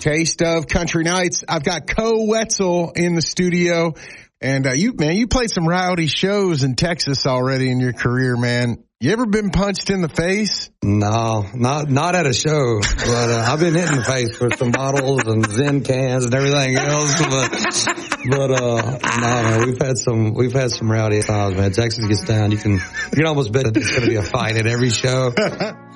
Taste of Country Nights. I've got Co Wetzel in the studio. And you played some rowdy shows in Texas already in your career, man. You ever been punched in the face? No, not at a show, but I've been hit in the face with some bottles and Zen cans and everything else. But no, we've had some rowdy times, man. Texas gets down. You can almost bet that there's going to be a fight at every show.